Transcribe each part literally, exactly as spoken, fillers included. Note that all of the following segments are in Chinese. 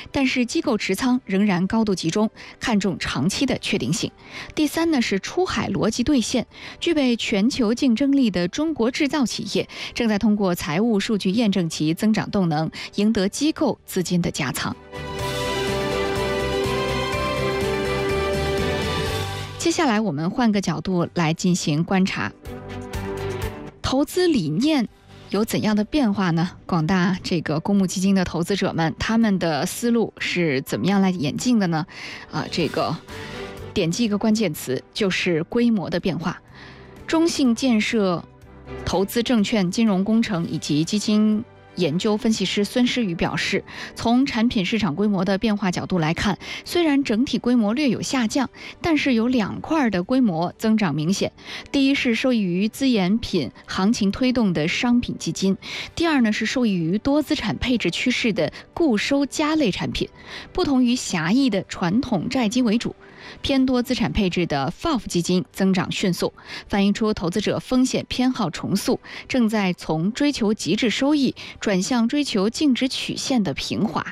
但是机构持仓仍然高度集中，看重长期的确定性。第三呢是出海逻辑兑现，具备全球竞争力的中国制造企业正在通过财务数据验证其增长动能，赢得机构资金的加仓。接下来我们换个角度来进行观察，投资理念有怎样的变化呢？广大这个公募基金的投资者们，他们的思路是怎么样来演进的呢？啊，这个点击一个关键词，就是规模的变化。中信建设投资证券金融工程以及基金研究分析师孙诗雨表示，从产品市场规模的变化角度来看，虽然整体规模略有下降，但是有两块的规模增长明显。第一是受益于资源品行情推动的商品基金，第二呢是受益于多资产配置趋势的固收加类产品。不同于狭义的传统债基为主，偏多资产配置的 F O F 基金增长迅速，反映出投资者风险偏好重塑，正在从追求极致收益转向追求净值曲线的平滑。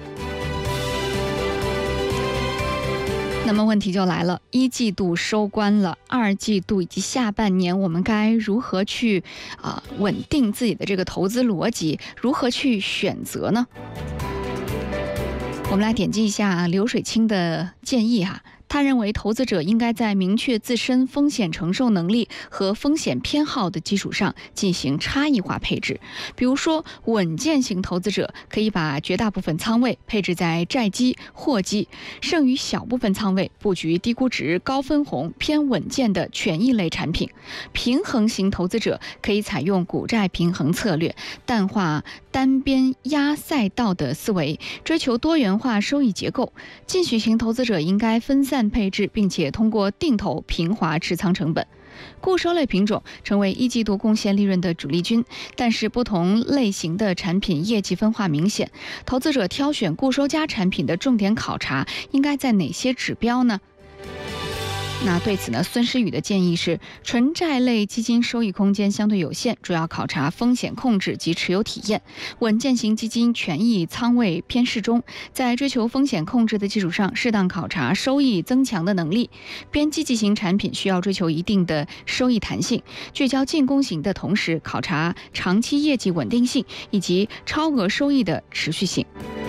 那么问题就来了，一季度收官了，二季度以及下半年我们该如何去啊、呃、稳定自己的这个投资逻辑，如何去选择呢？我们来点击一下刘水清的建议哈。他认为，投资者应该在明确自身风险承受能力和风险偏好的基础上进行差异化配置。比如说，稳健型投资者可以把绝大部分仓位配置在债基、货基，剩余小部分仓位布局低估值、高分红、偏稳健的权益类产品。平衡型投资者可以采用股债平衡策略，淡化单边压赛道的思维，追求多元化收益结构。进取型投资者应该分散配置，并且通过定投平滑持仓成本。固收类品种成为一季度贡献利润的主力军，但是不同类型的产品业绩分化明显。投资者挑选固收加产品的重点考察应该在哪些指标呢？那对此呢，孙诗雨的建议是，纯债类基金收益空间相对有限，主要考察风险控制及持有体验。稳健型基金权益仓位偏适中，在追求风险控制的基础上，适当考察收益增强的能力。边积极型产品需要追求一定的收益弹性，聚焦进攻型的同时，考察长期业绩稳定性以及超额收益的持续性。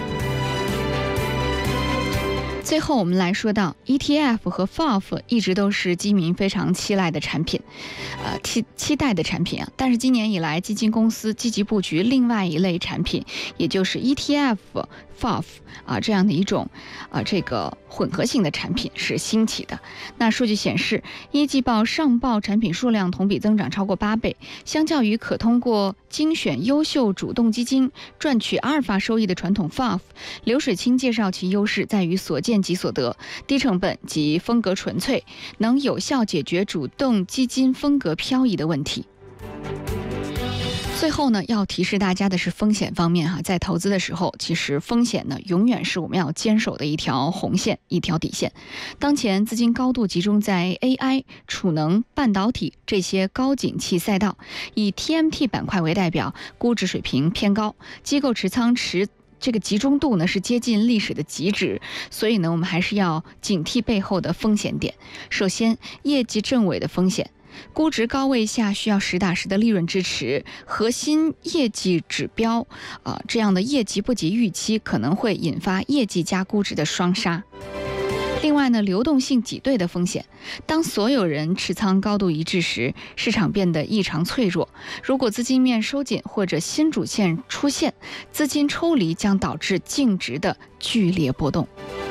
最后我们来说到 E T F 和 F O F 一直都是基民非常期待的产品，呃期期待的产品啊。但是今年以来，基金公司积极布局另外一类产品，也就是 E T F、F O F 啊这样的一种啊这个混合性的产品是兴起的。那数据显示，一季报上报产品数量同比增长超过八倍，相较于可通过精选优秀主动基金赚取阿尔法收益的传统 F O F， 刘水清介绍其优势在于所见即所得，低成本及风格纯粹，能有效解决主动基金风格漂移的问题。最后呢，要提示大家的是风险方面哈，在投资的时候，其实风险呢永远是我们要坚守的一条红线，一条底线。当前资金高度集中在 A I、储能、半导体这些高景气赛道，以 T M T 板块为代表，估值水平偏高，机构持仓持这个集中度呢是接近历史的极值，所以呢，我们还是要警惕背后的风险点。首先，业绩正尾的风险。估值高位下需要实打实的利润支持，核心业绩指标，呃，这样的业绩不及预期，可能会引发业绩加估值的双杀。另外呢，流动性挤兑的风险，当所有人持仓高度一致时，市场变得异常脆弱。如果资金面收紧或者新主线出现，资金抽离将导致净值的剧烈波动。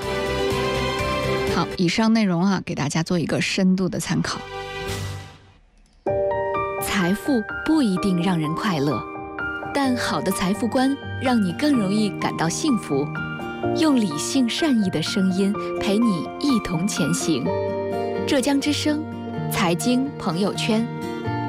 好，以上内容啊，给大家做一个深度的参考。 财富不一定让人快乐，但好的财富观让你更容易感到幸福。用理性善意的声音陪你一同前行。浙江之声财经朋友圈。